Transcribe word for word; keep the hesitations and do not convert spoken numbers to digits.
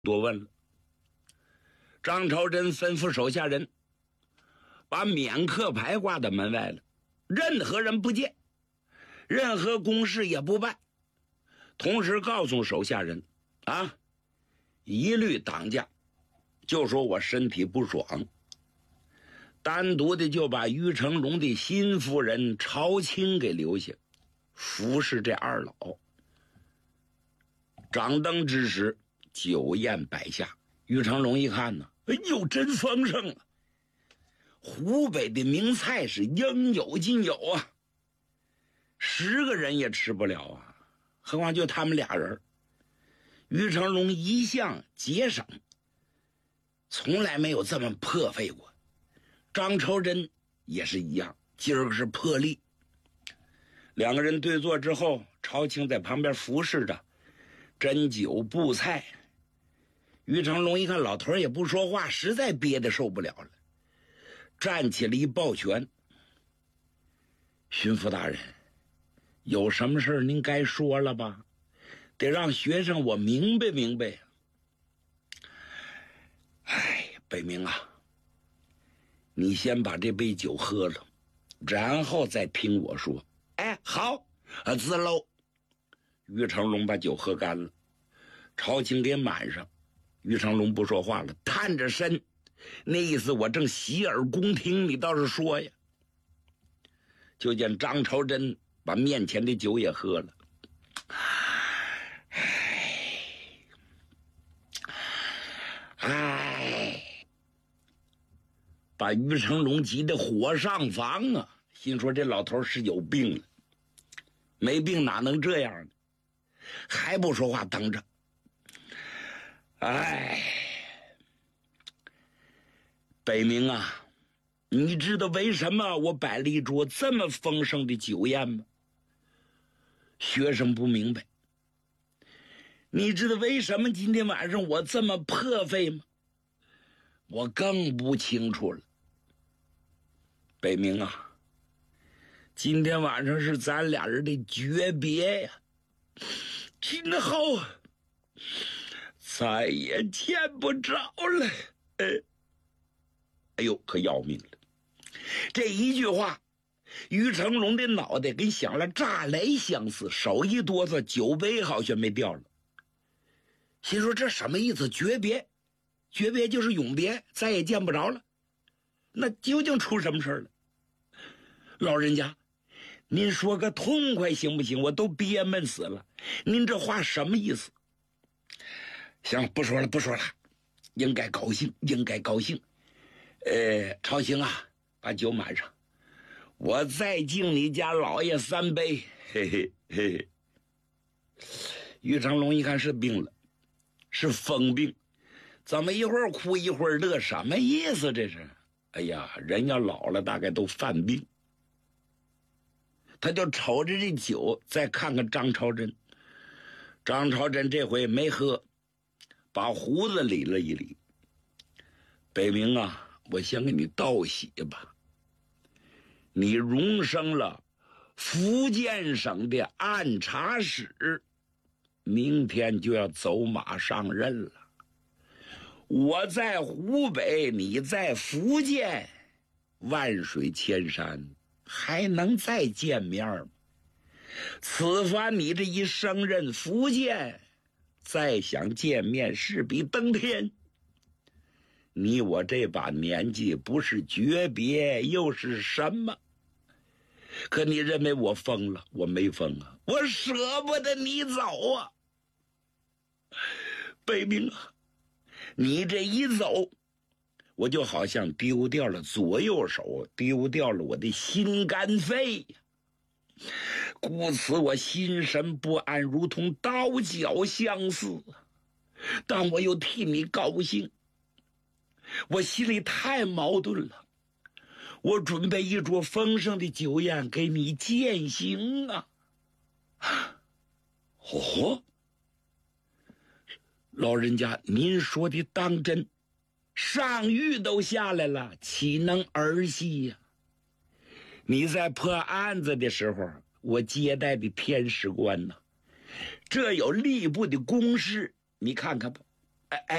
多问了。张朝珍吩咐手下人把免客牌挂在门外了，任何人不见，任何公事也不办。同时告诉手下人啊，一律挡驾，就说我身体不爽。单独的就把于成龙的新夫人朝清给留下，服侍这二老。掌灯之时，酒宴摆下，于成龙一看呢，哎呦，真丰盛啊！湖北的名菜是应有尽有啊，十个人也吃不了啊，何况就他们俩人。于成龙一向节省，从来没有这么破费过。张朝珍也是一样，今儿个是破例。两个人对坐之后，朝清在旁边服侍着，斟酒布菜。于成龙一看老头也不说话，实在憋得受不了了，站起来一抱拳：“巡抚大人，有什么事您该说了吧？得让学生我明白明白。”哎，北明啊，你先把这杯酒喝了，然后再听我说。哎，好，啊，自喽。于成龙把酒喝干了，朝清给满上。于成龙不说话了，探着身，那意思我正洗耳恭听，你倒是说呀。就见张朝珍把面前的酒也喝了。哎，把于成龙急得火上房啊，心说这老头是有病了，没病哪能这样呢？还不说话，等着。哎，北明啊，你知道为什么我摆了一桌这么丰盛的酒宴吗？学生不明白。你知道为什么今天晚上我这么破费吗？我更不清楚了。北明啊，今天晚上是咱俩人的诀别呀，今后再也见不着了。哎，哎呦，可要命了！这一句话，于成龙的脑袋跟响了炸雷相似，手一哆嗦，酒杯好像没掉了。心说这什么意思？诀别，诀别就是永别，再也见不着了。那究竟出什么事了？老人家，您说个痛快行不行？我都憋闷死了。您这话什么意思？行，不说了，不说了，应该高兴，应该高兴。呃，朝清啊，把酒满上，我再敬你家老爷三杯。嘿嘿嘿嘿。于成龙一看是病了，是疯病，怎么一会儿哭一会儿乐，什么意思这是？哎呀，人要老了大概都犯病。他就瞅着这酒，再看看张朝珍。张朝珍这回没喝，把胡子理了一理。北明啊，我先给你道喜吧，你荣升了福建省的按察使，明天就要走马上任了。我在湖北，你在福建，万水千山，还能再见面吗？此番你这一升任福建，再想见面势比登天。你我这把年纪，不是诀别又是什么？可你认为我疯了？我没疯啊，我舍不得你走啊。北明啊，你这一走，我就好像丢掉了左右手，丢掉了我的心肝肺呀。故此我心神不安，如同刀绞相似，但我又替你高兴，我心里太矛盾了。我准备一桌丰盛的酒宴给你饯行啊。哦，老人家您说的当真？上谕都下来了，岂能儿戏呀？你在破案子的时候，我接待的天使官呢，这有吏部的公事，你看看吧。 哎哎。